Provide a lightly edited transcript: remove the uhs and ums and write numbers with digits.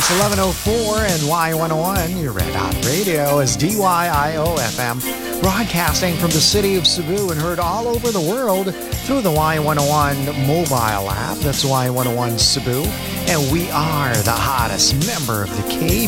It's 11:04 and Y101. Your Red Hot Radio is DYIO FM, broadcasting from the city of Cebu and heard all over the world through the Y101 mobile app. That's Y101 Cebu. And we are the hottest member of the K